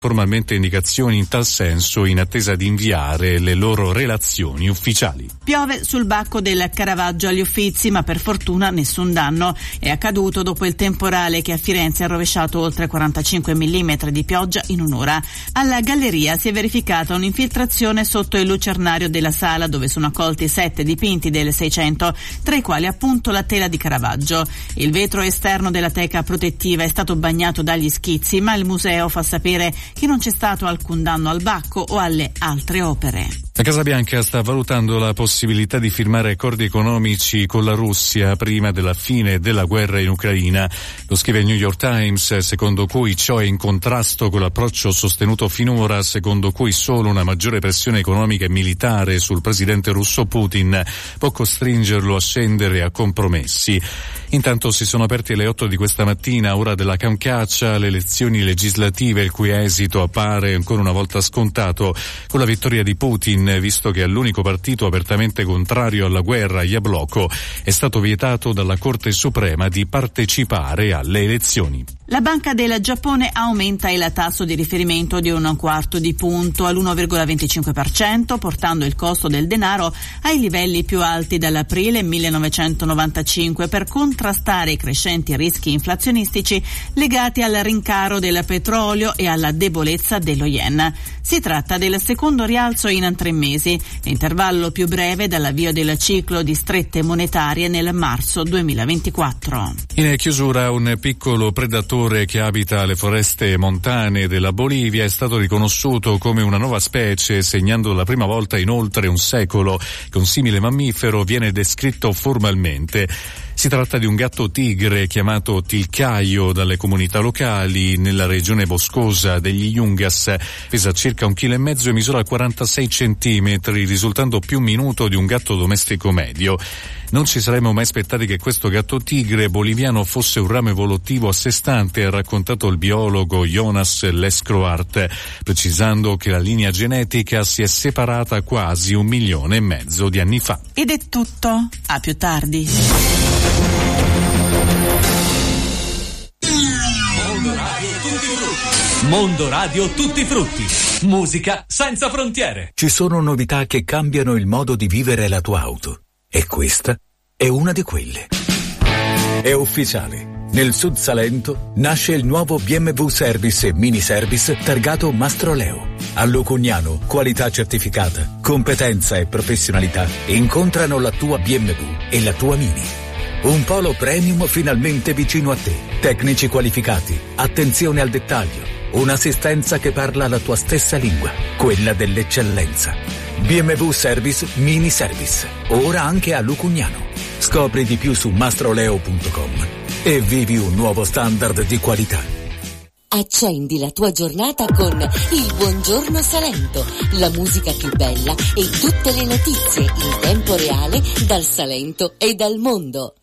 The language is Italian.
formalmente indicazioni in tal senso in attesa di inviare le loro relazioni ufficiali. Piove sul bacco del Caravaggio agli Uffizi, ma per fortuna nessun danno. È accaduto dopo il temporale che a Firenze ha rovesciato oltre 45 mm di pioggia in un'ora. Alla galleria si è verificata un'infiltrazione sotto il lucernario della sala, dove sono accolti 7 dipinti del 600, tra i quali appunto la tela di Caravaggio. Il vetro esterno della teca protettiva è stato bagnato dagli schizzi, ma il museo fa sapere che non c'è stato alcun danno al bacco o alle altre opere. La Casa Bianca sta valutando la possibilità di firmare accordi economici con la Russia prima della fine della guerra in Ucraina. Lo scrive il New York Times, secondo cui ciò è in contrasto con l'approccio sostenuto finora, secondo cui solo una maggiore pressione economica e militare sul presidente russo Putin può costringerlo a scendere a compromessi. Intanto si sono aperti alle 8 di questa mattina, ora della Camcaccia, le elezioni legislative, il cui esito appare ancora una volta scontato con la vittoria di Putin, visto che all'unico partito apertamente contrario alla guerra, Yabloko, è stato vietato dalla Corte Suprema di partecipare alle elezioni. La Banca del Giappone aumenta il tasso di riferimento di 1/4 punto all'1,25%, portando il costo del denaro ai livelli più alti dall'aprile 1995 per contrastare i crescenti rischi inflazionistici legati al rincaro del petrolio e alla debolezza dello yen. Si tratta del secondo rialzo in 3 mesi, l'intervallo più breve dall'avvio del ciclo di strette monetarie nel marzo 2024. In chiusura, un piccolo predatore che abita le foreste montane della Bolivia è stato riconosciuto come una nuova specie, segnando la prima volta in oltre un secolo che un simile mammifero viene descritto formalmente. Si tratta di un gatto tigre chiamato tilcaio dalle comunità locali nella regione boscosa degli Yungas. Pesa circa 1,5 kg e misura 46 centimetri, risultando più minuto di un gatto domestico medio. Non ci saremmo mai aspettati che questo gatto tigre boliviano fosse un ramo evolutivo a sé stante, ha raccontato il biologo Jonas Lescroart, precisando che la linea genetica si è separata quasi 1,5 milioni di anni fa. Ed è tutto. A più tardi. Mondo Radio Tutti Frutti. Musica senza frontiere. Ci sono novità che cambiano il modo di vivere la tua auto. E questa è una di quelle. È ufficiale. Nel Sud Salento nasce il nuovo BMW Service e Mini Service targato Mastroleo. A Lucugnano, qualità certificata, competenza e professionalità incontrano la tua BMW e la tua Mini. Un polo premium finalmente vicino a te. Tecnici qualificati, attenzione al dettaglio, un'assistenza che parla la tua stessa lingua, quella dell'eccellenza. BMW Service Mini Service, ora anche a Lucugnano. Scopri di più su mastroleo.com e vivi un nuovo standard di qualità. Accendi la tua giornata con il Buongiorno Salento, la musica più bella e tutte le notizie in tempo reale dal Salento e dal mondo.